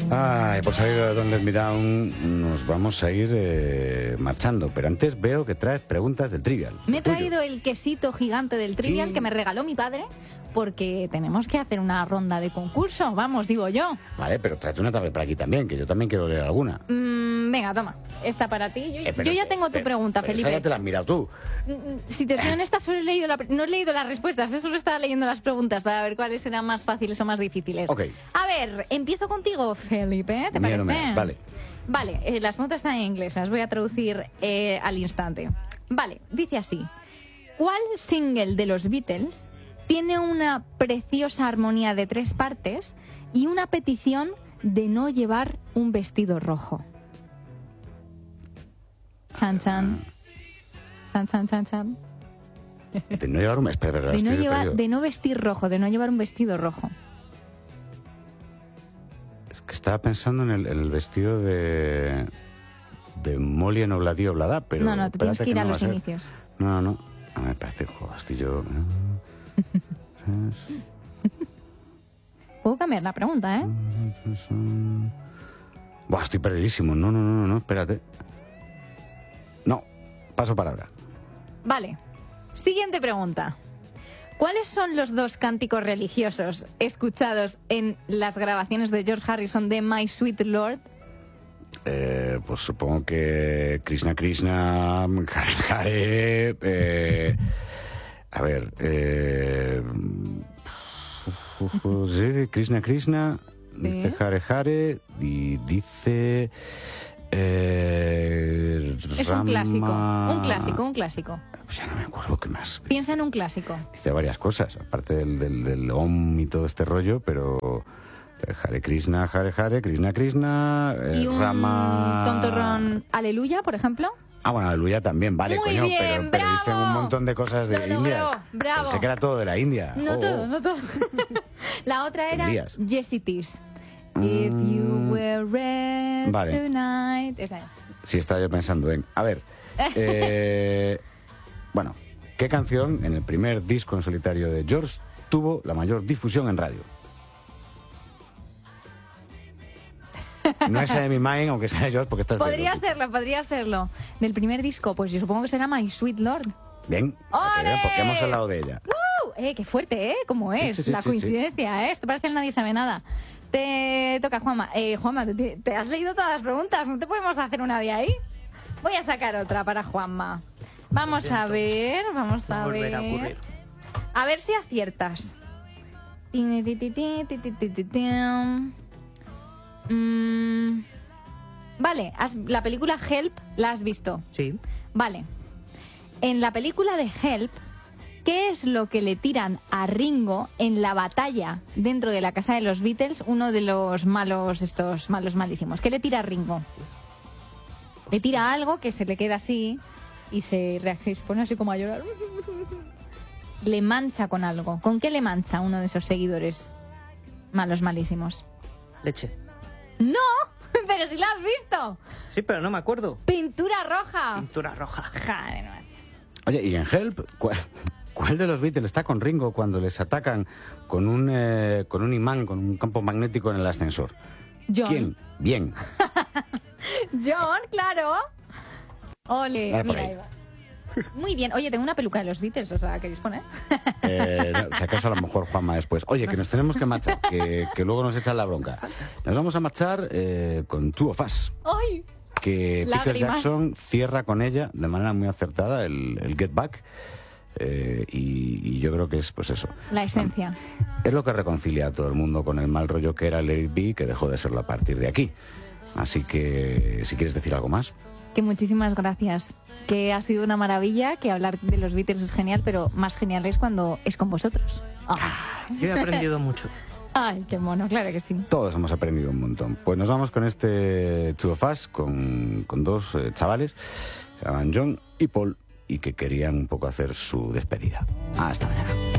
Ay, por salir de Don't Let Me Down nos vamos a ir marchando, pero antes veo que traes preguntas del Trivial. Me he traído el quesito gigante del Trivial que me regaló mi padre, porque tenemos que hacer una ronda de concurso, vamos, digo yo. Vale, pero tráete una tablet para aquí también, que yo también quiero leer alguna. Venga, toma, esta para ti. Yo ya tengo tu pregunta, Felipe. Esa ya te la has mirado tú. Si te soy honesta, solo he leído no he leído las respuestas, solo estaba leyendo las preguntas para ver cuáles serán más fáciles o más difíciles. Ok. A ver, empiezo contigo, Felipe, ¿te parece? No me das, vale. Vale, las preguntas están en inglés, las voy a traducir al instante. Vale, dice así. ¿Cuál single de los Beatles tiene una preciosa armonía de 3 partes y una petición de no llevar un vestido rojo? Chan, chan. Chan, chan, chan, chan. De no llevar un... Espera, de no vestir rojo, de no llevar un vestido rojo. Es que estaba pensando en el vestido de Molly en Obladi Oblada, pero... No, te tienes que ir a los inicios. No. A ver, espérate, estoy yo... Puedo cambiar la pregunta, ¿eh? Buah, estoy perdidísimo. No, espérate. No, paso palabra. Vale. Siguiente pregunta. ¿Cuáles son los 2 cánticos religiosos escuchados en las grabaciones de George Harrison de My Sweet Lord? Pues supongo que Krishna Krishna, Hare Hare... A ver, sí, Krishna Krishna, ¿sí? Dice Hare Hare y dice... es Rama... un clásico. Ya no me acuerdo qué más. Piensa en un clásico. Dice varias cosas, aparte del Om y todo este rollo, pero... Hare Krishna, Hare Hare, Krishna Krishna, ¿y un Rama... tontorrón Aleluya, por ejemplo? Ah, bueno, Aleluya también, vale, muy coño, bien, pero dicen un montón de cosas de India. Bravo. Pensé que era todo de la India. No todo. La otra era Jessie Tees. If you were red tonight. Esa es. Sí, estaba yo pensando en... A ver, bueno, ¿qué canción en el primer disco en solitario de George tuvo la mayor difusión en radio? No es de mi mind, aunque sea George, porque estás... Podría serlo. Del primer disco, pues yo supongo que será My Sweet Lord. Bien, porque hemos hablado de ella. Qué fuerte, ¿Cómo es? Sí, la coincidencia, Esto parece que nadie sabe nada. Te toca, Juanma. Juanma, te has leído todas las preguntas, ¿no te podemos hacer una de ahí? Voy a sacar otra para Juanma. Vamos a ver. A ver si aciertas. Vale, la película Help la has visto. Sí. Vale. En la película de Help, ¿qué es lo que le tiran a Ringo en la batalla dentro de la casa de los Beatles? Uno de los malos malísimos. ¿Qué le tira a Ringo? Le tira algo que se le queda así y se pone así como a llorar. Le mancha con algo. ¿Con qué le mancha uno de esos seguidores malísimos? Leche. ¡No! ¡Pero si lo has visto! Sí, pero no me acuerdo. ¡Pintura roja! Joder, no. Oye, ¿y en Help? ¿Cuál de los Beatles está con Ringo cuando les atacan con un imán, con un campo magnético en el ascensor? John. ¿Quién? Bien. John, claro. Ole, mira, ahí va. Muy bien. Oye, tengo una peluca de los Beatles, ¿os la queréis poner? Si acaso a lo mejor Juanma después. Oye, que nos tenemos que marchar, que luego nos echan la bronca. Nos vamos a marchar con Two of Us. ¡Ay! Que Lágrimas. Peter Jackson cierra con ella de manera muy acertada el Get Back. Y yo creo que es, pues eso. La esencia. Es lo que reconcilia a todo el mundo con el mal rollo que era el Let It Be, que dejó de serlo a partir de aquí. Así que, si quieres decir algo más. Que muchísimas gracias. Que ha sido una maravilla, que hablar de los Beatles es genial, pero más genial es cuando es con vosotros. Yo he aprendido mucho. Ay, qué mono, claro que sí. Todos hemos aprendido un montón. Pues nos vamos con este Two of Us, con 2 chavales, que se llaman John y Paul, y que querían un poco hacer su despedida. Hasta mañana.